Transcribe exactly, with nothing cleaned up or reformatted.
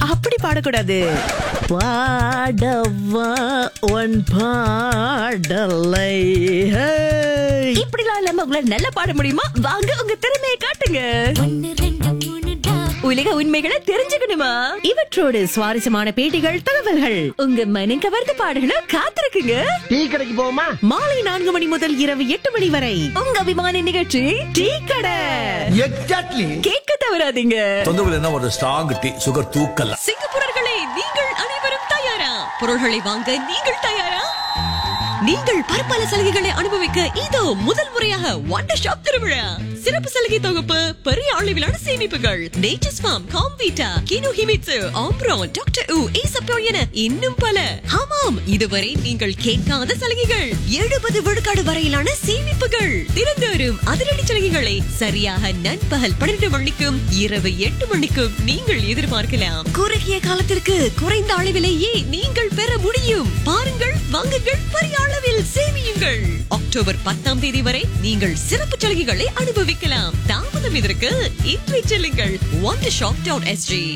அப்படி பாடக்கூடாது. பாடவா உன் பாடலை. இப்படிலாம் இல்லாம உங்களால நல்லா பாட முடியுமா? வாங்க உங்க திறமையை காட்டுங்க. உலக உண்மைகளை தெரிஞ்சுக்கணுமா? இவற்றோடு சுவாரஸ்யமான பேட்டிகள், தகவல்கள், உங்க மனம் கவர்ந்த பாடல்கள் காத்திருக்குங்க. டீ கடைக்கு போமா? மாலை நான்கு மணி முதல் இரவு எட்டு மணி வரை உங்க அபிமான நிகழ்ச்சி டீ கடை. எக்ஸாக்ட்லி. கேட்க தவறாதீங்க. தொந்தரவு என்ன ஒரு ஸ்ட்ராங் டீ, சுகர் தூக்கல. சிங்கப்பூரர்களே, நீங்கள் அனைவரும் தயாரா? பொருள்களை வாங்க நீங்கள் தயாரா? நீங்கள் பற்பல சலுகைகளை அனுபவிக்க இதோ முதல் முறையாக வண்டர் ஷாப் திருவிழா. சிறப்பு சலுகை தொகுப்பு, பெரிய அளவிலான சேமிப்புகள், nature's form, Comvita, GNU Himitsu, ஆம்ப்ரோன், doctor உ, ஈசப்போ என இன்னும் பல. ஆமாம், இதுவரை நீங்கள் கேட்காத சலுகைகள். எழுபது விழுக்காடு வரையிலான சேமிப்புகள். திறந்து வரும் அதிரடி சலுகைகளை சரியாக நண்பகல் பன்னிரண்டு மணிக்கும் இரவு எட்டு மணிக்கும் நீங்கள் எதிர்பார்க்கலாம். குறுகிய காலத்திற்கு குறைந்த அளவிலேயே நீங்கள் பெற முடியும். பாருங்கள், வாங்குங்கள், பெரிய அளவில் சேமியுங்கள். அக்டோபர் பத்தாம் தேதி வரை நீங்கள் சிறப்பு சலுகைகளை அனுபவிக்கலாம். தாமதம் இதற்கு இன்றை செல்லுங்கள். wondershop dot S G.